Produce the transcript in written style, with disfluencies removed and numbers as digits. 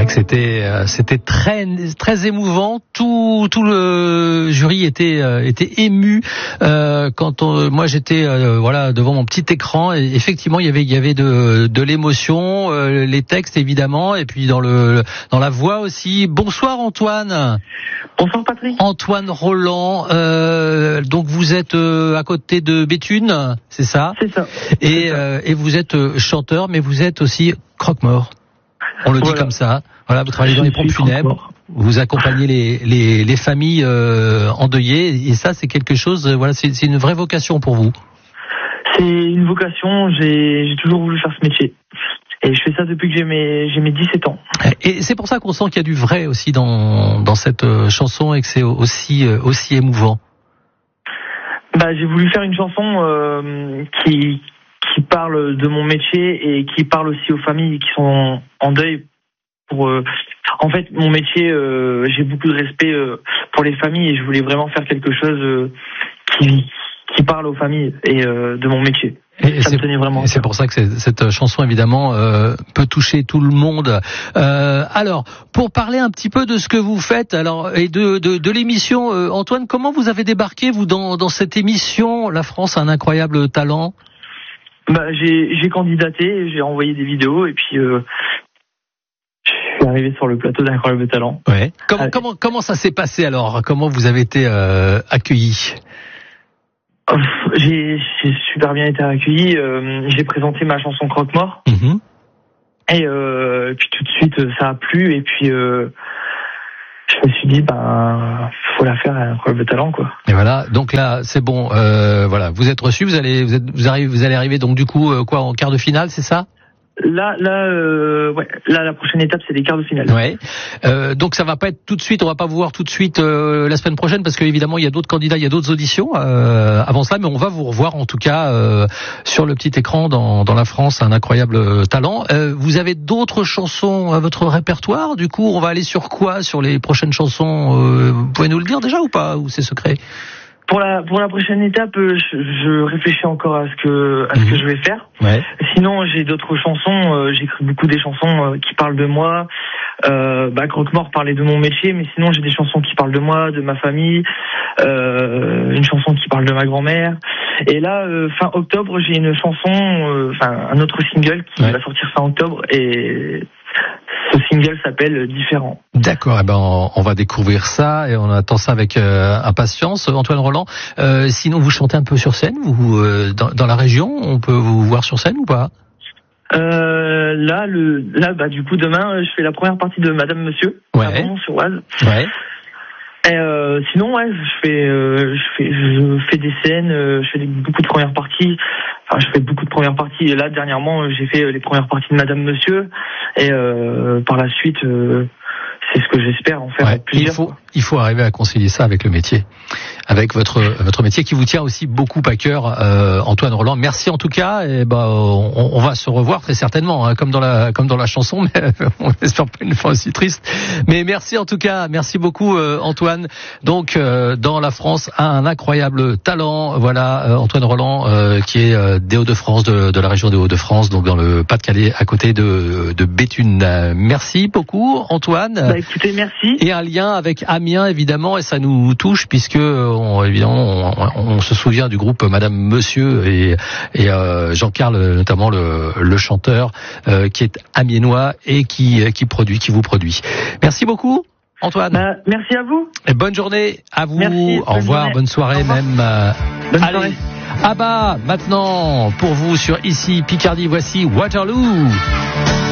que c'était très émouvant. Tout le jury était ému quand moi j'étais devant mon petit écran. Et effectivement, il y avait de l'émotion, les textes évidemment, et puis dans la voix aussi. Bonsoir Antoine. Bonsoir Patrick. Antoine Roland. Donc vous êtes à côté de Béthune, c'est ça ? C'est ça. Et vous êtes chanteur, mais vous êtes aussi croque-mort. On le dit comme ça. Voilà, vous travaillez dans les pompes funèbres. Vous accompagnez les familles endeuillées, et ça c'est quelque chose. Voilà, c'est une vraie vocation pour vous. C'est une vocation. J'ai toujours voulu faire ce métier. Et je fais ça depuis que j'ai mes 17 ans. Et c'est pour ça qu'on sent qu'il y a du vrai aussi dans cette chanson, et que c'est aussi émouvant. J'ai voulu faire une chanson qui parle de mon métier et qui parle aussi aux familles qui sont en deuil. En fait, mon métier, j'ai beaucoup de respect pour les familles, et je voulais vraiment faire quelque chose qui parle aux familles et de mon métier. Ça me tenait vraiment. C'est pour ça que cette chanson, évidemment, peut toucher tout le monde. Alors, pour parler un petit peu de ce que vous faites, et de l'émission, Antoine, comment vous avez débarqué, vous, dans cette émission, La France a un incroyable talent? J'ai candidaté, j'ai envoyé des vidéos, et puis je suis arrivé sur le plateau d'Incroyable Talent. Ouais. Comment ça s'est passé alors? Comment vous avez été accueilli? J'ai super bien été accueilli. J'ai présenté ma chanson Croque-Mort. Mm-hmm. Et puis tout de suite ça a plu, et puis je me suis dit faut la faire à Incroyable Talent, quoi. Et voilà, donc là c'est bon, voilà, vous êtes reçu, vous allez arriver donc du coup en quart de finale, c'est ça? Là, la prochaine étape, c'est les quarts de finale. Ouais. Donc ça va pas être tout de suite, on va pas vous voir tout de suite la semaine prochaine, parce que évidemment il y a d'autres candidats, il y a d'autres auditions avant cela, mais on va vous revoir en tout cas sur le petit écran dans La France, un incroyable talent. Vous avez d'autres chansons à votre répertoire? Du coup, on va aller sur quoi sur les prochaines chansons? Vous pouvez nous le dire déjà ou pas, ou c'est secret? Pour la prochaine étape, je réfléchis encore à ce que je vais faire. Ouais. Sinon, j'ai d'autres chansons. J'écris beaucoup des chansons qui parlent de moi. Croque-Mort parlait de mon métier, mais sinon j'ai des chansons qui parlent de moi, de ma famille. Une chanson qui parle de ma grand-mère. Et là, fin octobre, j'ai une chanson, un autre single qui va sortir fin octobre, et ce single s'appelle Différent. D'accord, on va découvrir ça, et on attend ça avec impatience. Antoine Roland, sinon vous chantez un peu sur scène, vous dans la région, on peut vous voir sur scène ou pas? Du coup demain je fais la première partie de Madame Monsieur à Mont-sur-Oise. Ouais. Et sinon je fais des scènes, je fais beaucoup de premières parties. Enfin, je fais beaucoup de premières parties, et là dernièrement j'ai fait les premières parties de Madame Monsieur, et par la suite c'est ce que j'espère en faire plusieurs. Il faut arriver à concilier ça avec le métier, avec votre métier qui vous tient aussi beaucoup à cœur, Antoine Roland. Merci en tout cas, et on va se revoir très certainement, hein, comme dans la chanson, mais on espère pas une fin aussi triste. Mais merci en tout cas, merci beaucoup Antoine. Donc dans La France a un incroyable talent. Voilà, Antoine Roland qui est des Hauts-de-France, de la région des Hauts-de-France, donc dans le Pas-de-Calais, à côté de Béthune. Merci beaucoup Antoine. Écoutez, merci. Et un lien avec Amiens évidemment, et ça nous touche puisque évidemment on se souvient du groupe Madame Monsieur et Jean-Carl notamment le chanteur qui est amiénois et qui vous produit. Merci beaucoup Antoine. Merci à vous. Et bonne journée à vous. Merci, au revoir, bonne soirée même. Bonne soirée. Maintenant pour vous sur Ici Picardie, voici Waterloo.